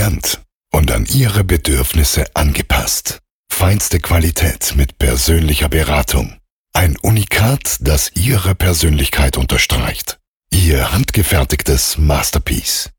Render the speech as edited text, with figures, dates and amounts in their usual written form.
elegant und an Ihre Bedürfnisse angepasst. Feinste Qualität mit persönlicher Beratung. Ein Unikat, das Ihre Persönlichkeit unterstreicht. Ihr handgefertigtes Masterpiece.